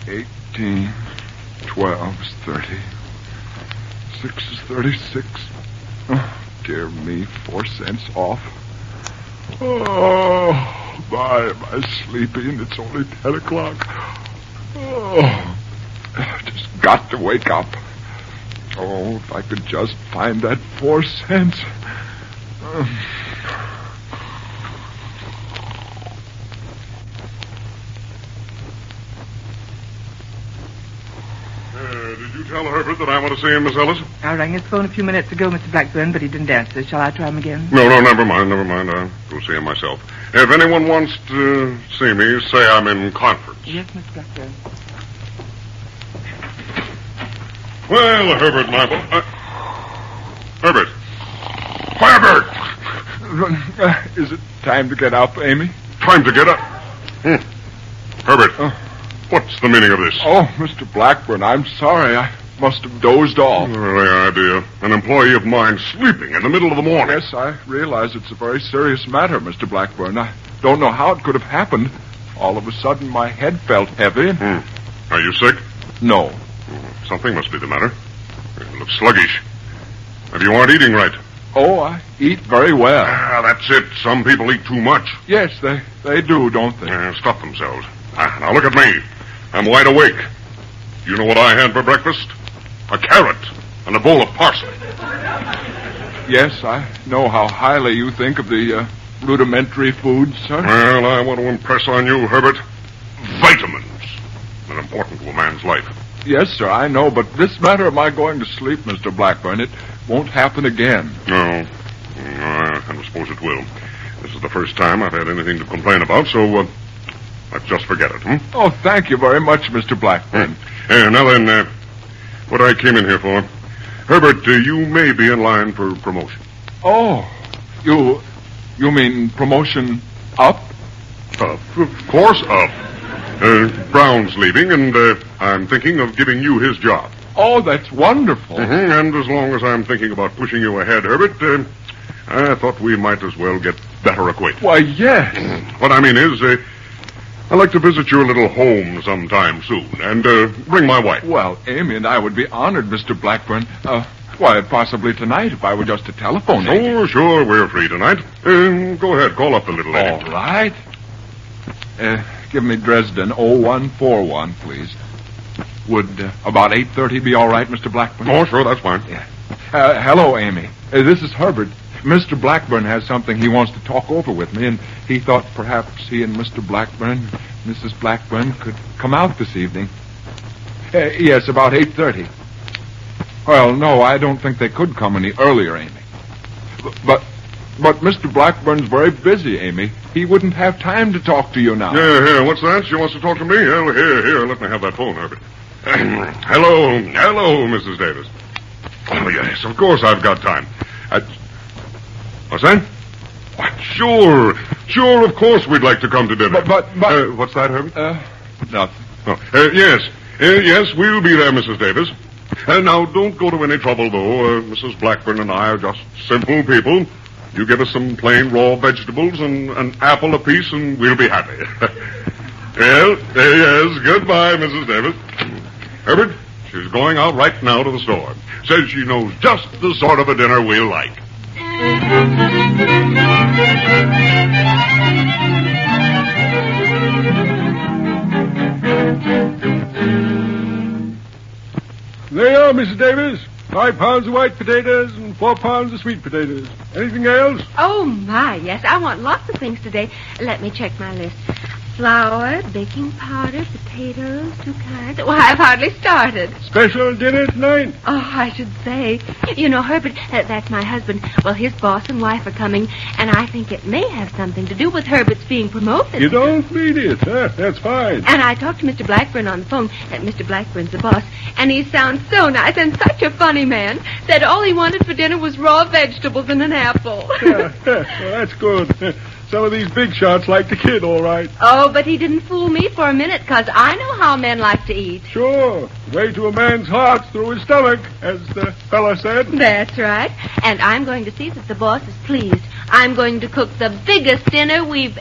18, 12 is 30. 6 is 36. Oh, dear me, 4 cents off. Oh, my, am I sleepy and it's only 10 o'clock. Oh, just got to wake up. Oh, if I could just find that 4 cents. Did you tell Herbert that I want to see him, Miss Ellis? I rang his phone a few minutes ago, Mr. Blackburn, but he didn't answer. Shall I try him again? No, never mind. I'll go see him myself. If anyone wants to see me, say I'm in conference. Yes, Mr. Blackburn. Well, Herbert, my boy... Herbert! Is it time to get up, Amy? Time to get up? Herbert, what's the meaning of this? Oh, Mr. Blackburn, I'm sorry. I must have dozed off. The idea. An employee of mine sleeping in the middle of the morning. Yes, I realize it's a very serious matter, Mr. Blackburn. I don't know how it could have happened. All of a sudden, my head felt heavy. Are you sick? No. Something must be the matter. You look sluggish. Maybe you aren't eating right. Oh, I eat very well. That's it. Some people eat too much. Yes, they do, don't they? Stuff themselves. Now look at me. I'm wide awake. You know what I had for breakfast? A carrot and a bowl of parsley. Yes, I know how highly you think of the rudimentary foods, sir. Well, I want to impress on you, Herbert, vitamins are important to a man's life. Yes, sir, I know, but this matter of my going to sleep, Mr. Blackburn, it won't happen again. No, I don't suppose it will. This is the first time I've had anything to complain about, so let's just forget it, Oh, thank you very much, Mr. Blackburn. Now then, what I came in here for, Herbert, you may be in line for promotion. Oh, you mean promotion up? Of course, up. Brown's leaving, and I'm thinking of giving you his job. Oh, that's wonderful. And as long as I'm thinking about pushing you ahead, Herbert, I thought we might as well get better acquainted. Why, yes. What I mean is, I'd like to visit your little home sometime soon, and bring my wife. Well, Amy and I would be honored, Mr. Blackburn. Why, possibly tonight, if I were just to telephone you. Sure, we're free tonight. Go ahead, call up the little lady. All right. Give me Dresden 0141, please. Would about 8:30 be all right, Mr. Blackburn? Oh, sure, that's fine. Yeah. Hello, Amy. This is Herbert. Mr. Blackburn has something he wants to talk over with me, and he thought perhaps he and Mr. Blackburn, Mrs. Blackburn, could come out this evening. Yes, about 8:30. Well, no, I don't think they could come any earlier, Amy. But Mr. Blackburn's very busy, Amy. He wouldn't have time to talk to you now. Here, what's that? She wants to talk to me? Here, let me have that phone, Herbert. Hello, Mrs. Davis. Oh, yes, of course I've got time. What's that? What? Sure, of course we'd like to come to dinner. But... what's that, Herbert? Nothing. Oh, yes, we'll be there, Mrs. Davis. Now, don't go to any trouble, though. Mrs. Blackburn and I are just simple people. You give us some plain raw vegetables and an apple apiece, and we'll be happy. Well, yes, goodbye, Mrs. Davis. Herbert, she's going out right now to the store. Says she knows just the sort of a dinner we'll like. There you are, Mrs. Davis. 5 pounds of white potatoes and 4 pounds of sweet potatoes. Anything else? Oh, my, yes. I want lots of things today. Let me check my list. Flour, baking powder, potatoes, 2 kinds. Well, I've hardly started. Special dinner tonight? Oh, I should say. You know, Herbert, that's my husband. Well, his boss and wife are coming, and I think it may have something to do with Herbert's being promoted. You don't mean it, huh? That's fine. And I talked to Mr. Blackburn on the phone. Mr. Blackburn's the boss, and he sounds so nice and such a funny man. Said all he wanted for dinner was raw vegetables and an apple. Well, that's good. Some of these big shots like the kid, all right. Oh, but he didn't fool me for a minute, because I know how men like to eat. Sure. Way to a man's heart through his stomach, as the fella said. That's right. And I'm going to see that the boss is pleased. I'm going to cook the biggest dinner we've